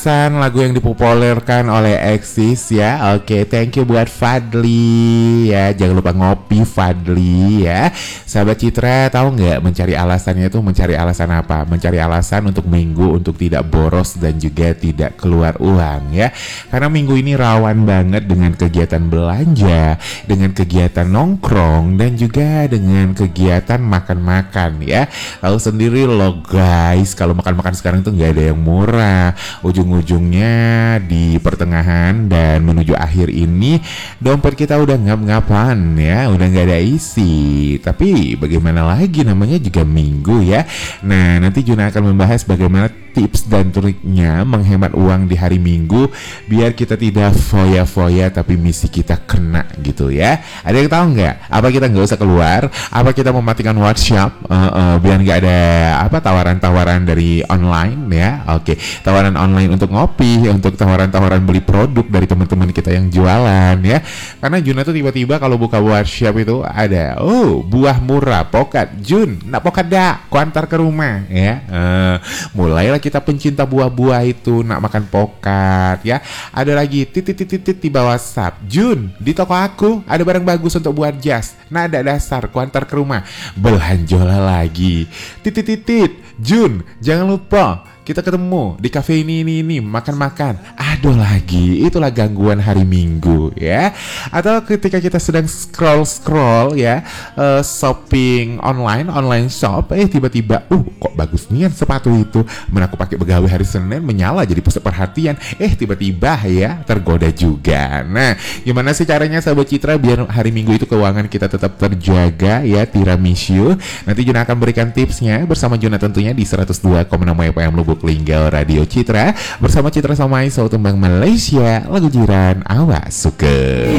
Lagu yang dipopulerkan oleh Exis ya. Oke, thank you buat Fadli ya. Jangan lupa ngopi Fadli ya. Sahabat Citra, tahu nggak mencari alasannya itu mencari alasan apa? Mencari alasan untuk minggu untuk tidak boros dan juga tidak keluar uang ya. Karena minggu ini rawan banget dengan kegiatan belanja, dengan kegiatan nongkrong dan juga dengan kegiatan makan-makan ya. Tahu sendiri loh guys, kalau makan-makan sekarang tuh nggak ada yang murah. Ujungnya di pertengahan dan menuju akhir ini dompet kita udah ngap-ngapan ya, udah nggak ada isi. Tapi bagaimana lagi, namanya juga minggu ya. Nah, nanti Juna akan membahas bagaimana tips dan triknya menghemat uang di hari Minggu biar kita tidak foya-foya tapi misi kita kena gitu ya. Ada yang tahu nggak? Apa kita nggak usah keluar? Apa kita mematikan WhatsApp biar nggak ada tawaran-tawaran dari online ya? Oke, tawaran online untuk ngopi, untuk tawaran-tawaran beli produk dari teman-teman kita yang jualan ya. Karena Juna tuh tiba-tiba kalau buka WhatsApp itu ada, buah murah pokat Jun, nak pokat dak, ku antar ke rumah ya. Mulailah kita pencinta buah-buah itu nak makan pokat ya. Ada lagi titit di bawah WhatsApp, Jun di toko aku ada barang bagus untuk buat jas, nah ada dasar ku antar ke rumah. Belanjola lagi titit Jun jangan lupa kita ketemu di kafe ini makan-makan. Aduh lagi, itulah gangguan hari Minggu ya. Atau ketika kita sedang scroll ya, shopping online shop, tiba-tiba kok bagus nih sepatu itu. Mana aku pakai begawe hari Senin menyala jadi pusat perhatian. Tiba-tiba ya tergoda juga. Nah, gimana sih caranya sahabat Citra biar hari Minggu itu keuangan kita tetap terjaga ya, tiramisu. Nanti Juna akan berikan tipsnya bersama Juna tentunya di 102,6 FM Lubuk Linggau Radio Citra bersama Citra Somai Soal Tembang Malaysia, lagu jiran awas suka.